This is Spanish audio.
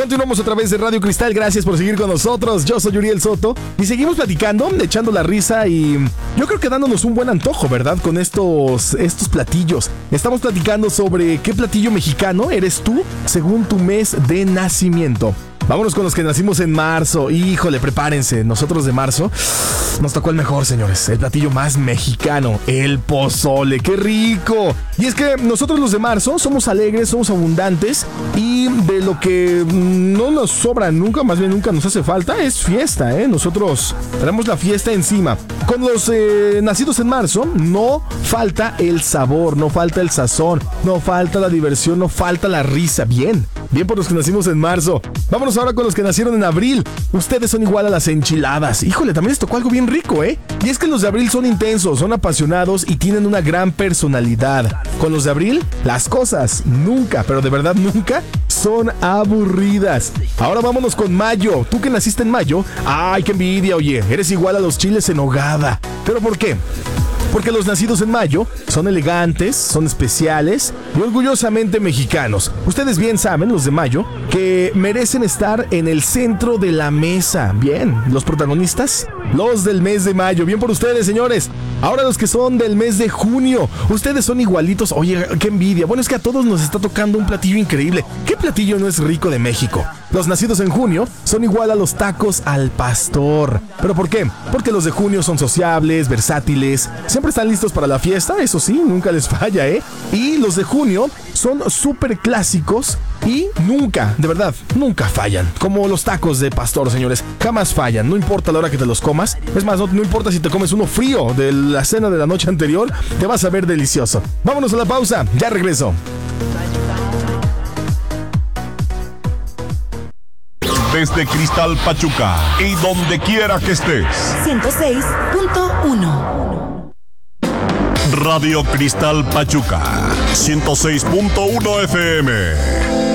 Continuamos a través de Radio Cristal, gracias por seguir con nosotros. Yo soy Uriel Soto y seguimos platicando, echando la risa y yo creo que dándonos un buen antojo, ¿verdad? Con estos platillos. Estamos platicando sobre qué platillo mexicano eres tú según tu mes de nacimiento. Vámonos con los que nacimos en marzo. Híjole, prepárense. Nosotros de marzo nos tocó el mejor, señores. El platillo más mexicano, el pozole. ¡Qué rico! Y es que nosotros los de marzo somos alegres, somos abundantes y de lo que no nos sobra nunca, más bien nunca nos hace falta, es fiesta, ¿eh? Nosotros tenemos la fiesta encima. Con los nacidos en marzo no falta el sabor, no falta el sazón, no falta la diversión, no falta la risa. Bien por los que nacimos en marzo. Vámonos ahora con los que nacieron en abril. Ustedes son igual a las enchiladas. Híjole, también les tocó algo bien rico, ¿eh? Y es que los de abril son intensos, son apasionados y tienen una gran personalidad. Con los de abril, las cosas nunca, pero de verdad nunca, son aburridas. Ahora vámonos con mayo. Tú que naciste en mayo, ¡ay, qué envidia! Oye, eres igual a los chiles en nogada. ¿Pero por qué? Porque los nacidos en mayo son elegantes, son especiales y orgullosamente mexicanos. Ustedes bien saben, los de mayo, que merecen estar en el centro de la mesa. Bien, los protagonistas, los del mes de mayo. Bien por ustedes, señores. Ahora los que son del mes de junio. Ustedes son igualitos. Oye, qué envidia. Bueno, es que a todos nos está tocando un platillo increíble. ¿Qué platillo no es rico de México? Los nacidos en junio son igual a los tacos al pastor. ¿Pero por qué? Porque los de junio son sociables, versátiles, siempre están listos para la fiesta, eso sí, nunca les falla, ¿eh? Y los de junio son súper clásicos y nunca, de verdad, nunca fallan. Como los tacos de pastor, señores, jamás fallan, no importa la hora que te los comas. Es más, no importa si te comes uno frío de la cena de la noche anterior, te vas a ver delicioso. Vámonos a la pausa, ya regreso. Desde Cristal Pachuca y donde quiera que estés. 106.1 Radio Cristal Pachuca 106.1 FM.